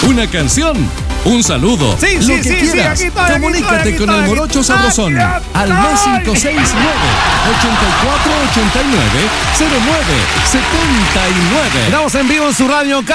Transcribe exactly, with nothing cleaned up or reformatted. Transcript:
una canción, un saludo, Sí, lo sí, que sí, sí, quieras. aquí estoy, aquí Comunícate estoy, aquí con estoy, el aquí Morocho estoy. Sabrosón Aquí al más estoy. cinco seis nueve, ochenta y cuatro ochenta y nueve, cero nueve setenta y nueve. Estamos en vivo en su radio.